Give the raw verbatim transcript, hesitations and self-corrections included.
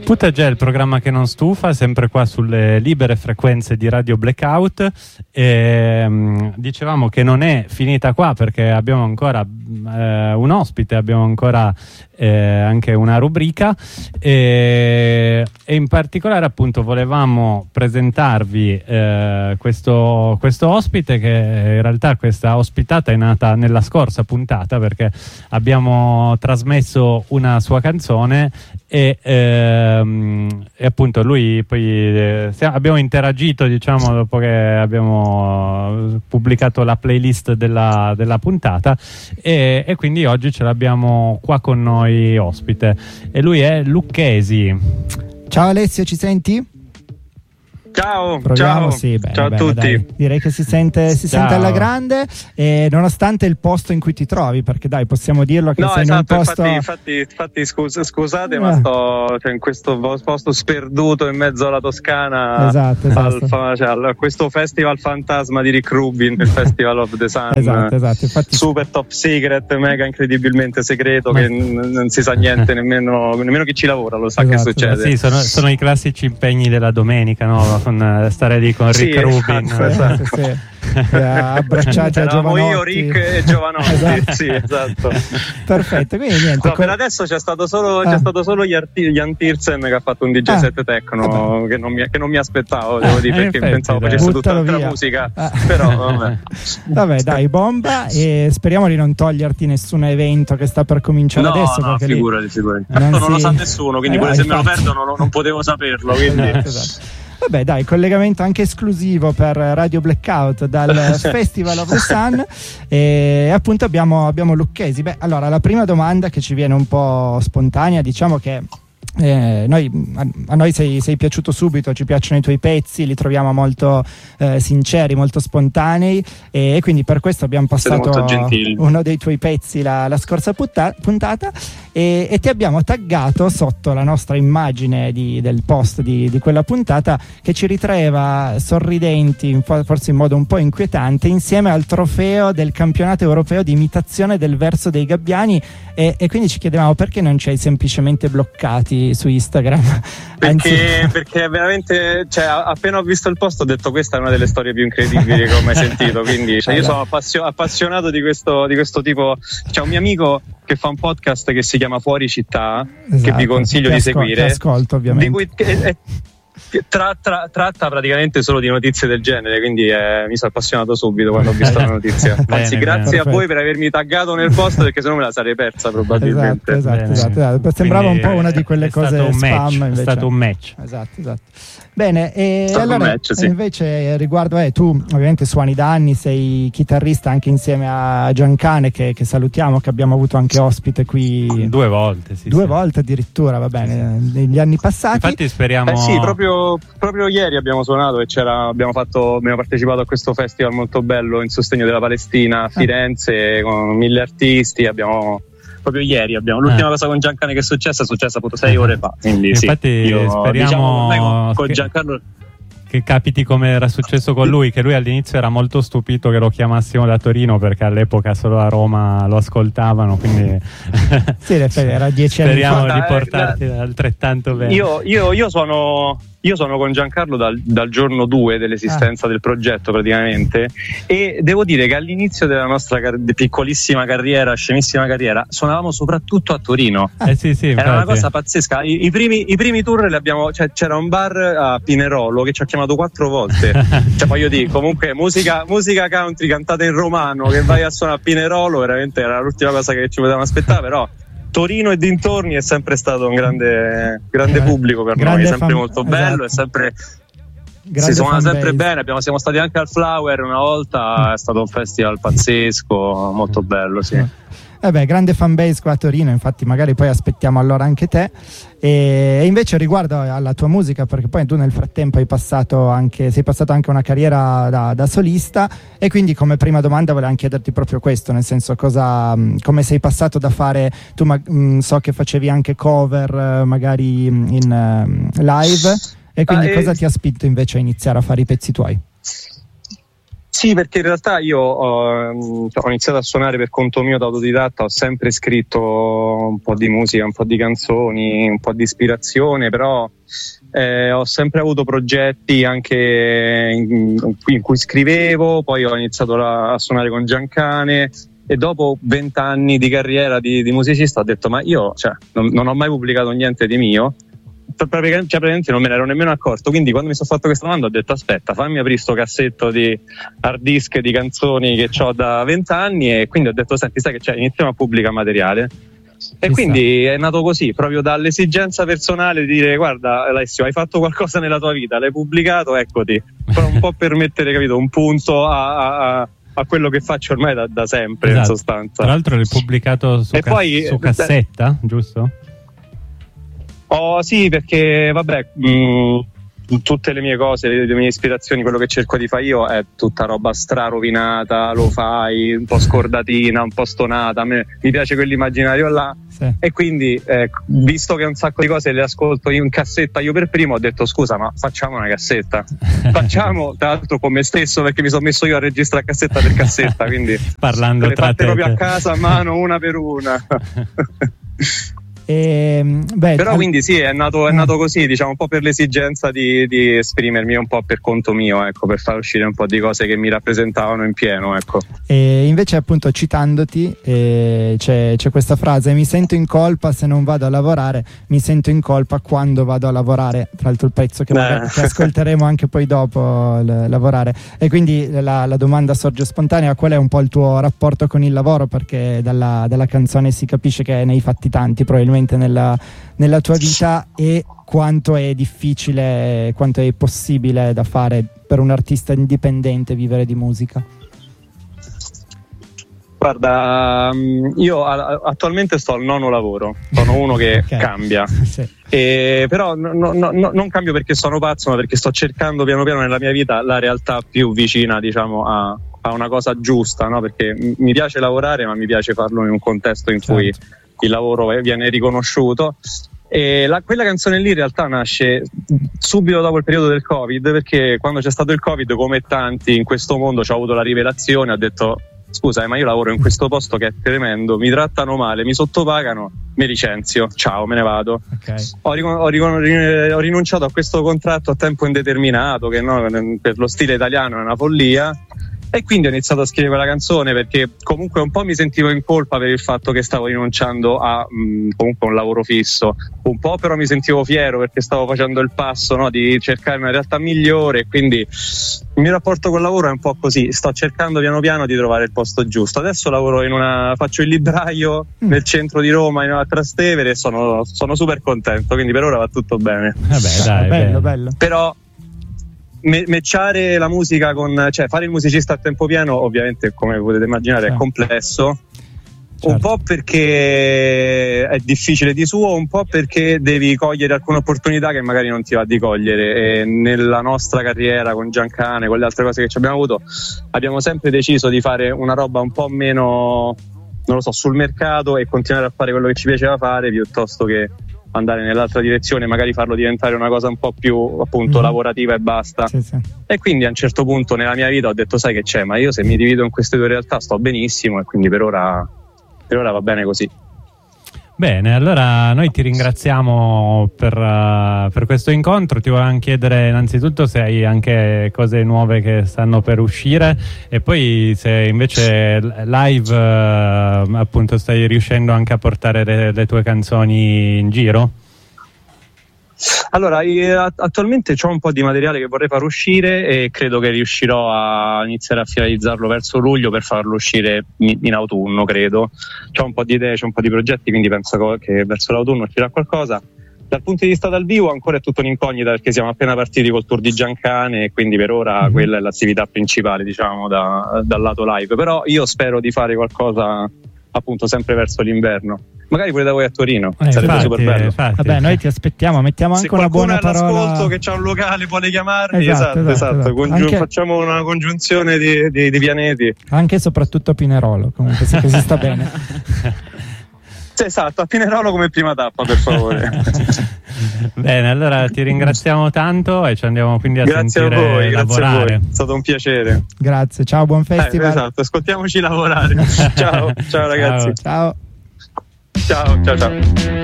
Putagè è il programma che non stufa, sempre qua sulle libere frequenze di Radio Blackout. E, um, dicevamo che non è finita qua perché abbiamo ancora eh, un ospite, abbiamo ancora eh, anche una rubrica e, e in particolare appunto volevamo presentarvi eh, questo, questo ospite, che in realtà questa ospitata è nata nella scorsa puntata perché abbiamo trasmesso una sua canzone e, ehm, e appunto lui poi eh, abbiamo interagito, diciamo, dopo che abbiamo pubblicato la playlist della, della puntata e, e quindi oggi ce l'abbiamo qua con noi ospite e lui è Lucchesi. Ciao Alessio, ci senti? Ciao, Proviamo, ciao, sì, bene, ciao a bene, tutti. Dai. Direi che si sente, si sente alla grande, eh, nonostante il posto in cui ti trovi, perché dai, possiamo dirlo che no, sei esatto, in un posto. Infatti, infatti, infatti scus- scusate, eh. ma sto cioè, in questo posto sperduto in mezzo alla Toscana. Esatto, esatto. Al fa- cioè, a questo festival fantasma di Rick Rubin, il Festival of the Sun. Esatto, esatto. Infatti... super top secret, mega incredibilmente segreto, ma... che n- non si sa niente, nemmeno, nemmeno chi ci lavora lo sa, esatto, che succede. Sì, sono, sono i classici impegni della domenica, no? Con stare lì con Rick sì, Rubin, esatto, sì, sì. abbracciati a Giovanotti. Io, Rick e Giovanotti. Esatto. Sì, esatto. Perfetto, quindi niente. No, per adesso c'è stato solo, ah. c'è stato solo Jan Tiersen che ha fatto un D J set ah. techno che non, mi, che non mi aspettavo, devo dire, perché effetti, pensavo dai. facesse Buttalo tutt'altra via. musica, ah. però vabbè. Vabbè, dai, bomba, e speriamo di non toglierti nessun evento che sta per cominciare no, adesso. No, perché figurati, figurati. Non, non si... lo sa nessuno, quindi eh, pure no, se infatti. me lo perdo non, non potevo saperlo, quindi... esatto, esatto. Vabbè, dai, collegamento anche esclusivo per Radio Blackout dal Festival of the Sun e appunto abbiamo, abbiamo Lucchesi. Beh, allora la prima domanda che ci viene un po' spontanea, diciamo che Eh, noi, a, a noi sei, sei piaciuto subito, ci piacciono i tuoi pezzi, li troviamo molto eh, sinceri, molto spontanei e, e quindi per questo abbiamo passato uno dei tuoi pezzi la, la scorsa putta, puntata e, e ti abbiamo taggato sotto la nostra immagine di, del post di, di quella puntata, che ci ritraeva sorridenti, forse in modo un po' inquietante, insieme al trofeo del campionato europeo di imitazione del verso dei gabbiani e, e quindi ci chiedevamo perché non ci hai semplicemente bloccati su Instagram. Perché, Anzi... perché veramente, cioè, appena ho visto il post ho detto questa è una delle storie più incredibili che ho mai sentito, quindi cioè, io sono appassio- appassionato di questo, di questo tipo. C'è un mio amico che fa un podcast che si chiama Fuori Città, esatto, che vi consiglio di ascol- seguire, ascolto ovviamente, di cui, che, è, Tra, tra, tratta praticamente solo di notizie del genere, quindi eh, mi sono appassionato subito quando ho visto la notizia. Anzi, bene, grazie bene. a voi per avermi taggato nel post, perché sennò me la sarei persa probabilmente. Esatto, esatto, esatto, esatto. Sembrava quindi un po' una di quelle cose spam, match, invece. È stato un match. Esatto, esatto. Bene, e allora match, sì. invece riguardo eh, tu ovviamente suoni da anni, sei chitarrista anche insieme a Giancane che, che salutiamo, che abbiamo avuto anche ospite qui due volte, sì, due sì. volte addirittura, va bene, sì, sì. negli anni passati. Infatti speriamo. Eh sì, proprio, proprio ieri abbiamo suonato e c'era, abbiamo fatto, abbiamo partecipato a questo festival molto bello in sostegno della Palestina a Firenze, ah. con mille artisti. Abbiamo proprio ieri abbiamo l'ultima eh. cosa con Giancane che è successa è successa appunto sei ore fa, quindi infatti sì, io, speriamo diciamo, con, con che, Giancarlo che capiti come era successo con lui, che lui all'inizio era molto stupito che lo chiamassimo da Torino perché all'epoca solo a Roma lo ascoltavano, quindi sì, era dieci anni speriamo fa. di portarti eh, altrettanto bene. Io, io, io sono Io sono con Giancarlo dal, dal giorno due dell'esistenza ah. del progetto praticamente, e devo dire che all'inizio della nostra car- piccolissima carriera, scemissima carriera, suonavamo soprattutto a Torino. Eh sì, sì, era infatti. una cosa pazzesca. I, i, primi, i primi tour li abbiamo, cioè, c'era un bar a Pinerolo che ci ha chiamato quattro volte. Cioè, voglio dire, comunque musica, musica country cantata in romano che vai a suonare a Pinerolo, veramente era l'ultima cosa che ci potevamo aspettare, però Torino e dintorni è sempre stato un grande, grande pubblico per grande noi, è sempre fan, molto bello, esatto. È sempre grande, si suona sempre bene. Abbiamo, siamo stati anche al Flower una volta, è stato un festival pazzesco, molto bello, sì. Eh beh, grande fanbase qua a Torino, infatti magari poi aspettiamo allora anche te. E invece riguardo alla tua musica, perché poi tu nel frattempo hai passato anche, sei passato anche una carriera da, da solista, e quindi come prima domanda volevo chiederti proprio questo, nel senso cosa, come sei passato da fare, tu ma, mh, so che facevi anche cover magari in uh, live, e quindi ah, cosa eh, ti ha spinto invece a iniziare a fare i pezzi tuoi? Sì, perché in realtà io ho, ho iniziato a suonare per conto mio da autodidatta, ho sempre scritto un po' di musica, un po' di canzoni, un po' di ispirazione, però eh, ho sempre avuto progetti anche in, in cui scrivevo, poi ho iniziato la, a suonare con Giancane e dopo vent'anni di carriera di, di musicista ho detto ma io cioè, non, non ho mai pubblicato niente di mio. Praticamente, cioè, praticamente non me ne ero nemmeno accorto, quindi quando mi sono fatto questa domanda ho detto aspetta, fammi aprire sto cassetto di hard disk di canzoni che ho da vent'anni e quindi ho detto senti sai che c'è, iniziamo a pubblicare materiale e quindi è nato così, proprio dall'esigenza personale di dire guarda Alessio hai fatto qualcosa nella tua vita, l'hai pubblicato, eccoti, però un po' per mettere capito, un punto a, a, a quello che faccio ormai da, da sempre, esatto. In sostanza. Tra l'altro l'hai pubblicato su, ca- poi, su cassetta, d- giusto? Oh sì, perché vabbè, mh, tutte le mie cose, le, le mie ispirazioni, quello che cerco di fare io è tutta roba strarovinata, lo fai un po' scordatina, un po' stonata, a me mi piace quell'immaginario là, sì. E quindi eh, visto che un sacco di cose le ascolto io in cassetta io per primo ho detto scusa ma facciamo una cassetta, facciamo tra l'altro con me stesso perché mi sono messo io a registrare cassetta per cassetta, quindi parlando le tra fatte te proprio a casa a mano una per una. E, beh, però al... quindi sì è nato, è nato così, diciamo un po' per l'esigenza di, di esprimermi un po' per conto mio, ecco, per far uscire un po' di cose che mi rappresentavano in pieno, ecco. E invece appunto citandoti eh, c'è, c'è questa frase: mi sento in colpa se non vado a lavorare, mi sento in colpa quando vado a lavorare, tra l'altro il pezzo che, magari, che ascolteremo anche poi dopo l- lavorare. E quindi la, la domanda sorge spontanea: qual è un po' il tuo rapporto con il lavoro? Perché dalla, dalla canzone si capisce che ne hai fatti tanti probabilmente nella, nella tua vita, e quanto è difficile, quanto è possibile da fare per un artista indipendente vivere di musica? Guarda, io attualmente sto al nono lavoro, sono uno che okay. cambia, sì. E però no, no, no, non cambio perché sono pazzo, ma perché sto cercando piano piano nella mia vita la realtà più vicina, diciamo, a, a una cosa giusta, no? Perché mi piace lavorare, ma mi piace farlo in un contesto in certo. cui il lavoro viene riconosciuto. E la, quella canzone lì in realtà nasce subito dopo il periodo del Covid, perché quando c'è stato il Covid, come tanti in questo mondo, ci ho avuto la rivelazione, ho detto scusa ma io lavoro in questo posto che è tremendo, mi trattano male, mi sottopagano, mi licenzio, ciao, me ne vado. Okay. Ho, ricon- ho, ricon- ho rinunciato a questo contratto a tempo indeterminato che no, per lo stile italiano è una follia. E quindi ho iniziato a scrivere quella canzone perché comunque un po' mi sentivo in colpa per il fatto che stavo rinunciando a mh, comunque un lavoro fisso, un po' però mi sentivo fiero perché stavo facendo il passo, no, di cercare una realtà migliore, e quindi il mio rapporto col lavoro è un po' così, sto cercando piano piano di trovare il posto giusto. Adesso lavoro in una, faccio il libraio mm. nel centro di Roma, in una Trastevere, e sono, sono super contento, quindi per ora va tutto bene. Vabbè, dai, bello, bello. Però matchare la musica con, cioè fare il musicista a tempo pieno ovviamente, come potete immaginare, sì. è complesso, certo. Un po' perché è difficile di suo, un po' perché devi cogliere alcune opportunità che magari non ti va di cogliere, e nella nostra carriera con Giancane, con le altre cose che ci abbiamo avuto, abbiamo sempre deciso di fare una roba un po' meno, non lo so, sul mercato, e continuare a fare quello che ci piaceva fare piuttosto che andare nell'altra direzione, magari farlo diventare una cosa un po' più appunto mm. lavorativa e basta. Sì, sì. E quindi a un certo punto nella mia vita ho detto sai che c'è, ma io se mi divido in queste due realtà sto benissimo, e quindi per ora, per ora va bene così. Bene, allora noi ti ringraziamo per, uh, per questo incontro. Ti volevo chiedere innanzitutto se hai anche cose nuove che stanno per uscire, e poi se invece live uh, appunto stai riuscendo anche a portare le, le tue canzoni in giro. Allora, io attualmente ho un po' di materiale che vorrei far uscire, e credo che riuscirò a iniziare a finalizzarlo verso luglio per farlo uscire in autunno, credo. C'ho un po' di idee, c'ho un po' di progetti, quindi penso che verso l'autunno uscirà qualcosa. Dal punto di vista dal vivo ancora è tutto un'incognita, perché siamo appena partiti col tour di Giancane, e quindi per ora mm-hmm. quella è l'attività principale, diciamo, da, dal lato live. Però io spero di fare qualcosa appunto sempre verso l'inverno, magari pure da voi a Torino, eh, sarebbe infatti, super bello. Infatti. Vabbè, noi ti aspettiamo, mettiamo anche una buona parola. Se qualcuno è all'ascolto che c'ha un locale può chiamarmi, esatto, esatto, esatto. esatto. Congiun- anche... facciamo una congiunzione di, di, di pianeti. Anche e soprattutto a Pinerolo, comunque, se così sta bene. Sì, esatto, a Pinerolo come prima tappa, per favore. Bene, allora ti ringraziamo tanto e ci andiamo quindi a grazie sentire a voi, lavorare. Grazie a voi. È stato un piacere. Grazie, ciao, buon festival. Eh, esatto, ascoltiamoci lavorare. Ciao, ciao ragazzi. Ciao. Ciao, ciao, ciao.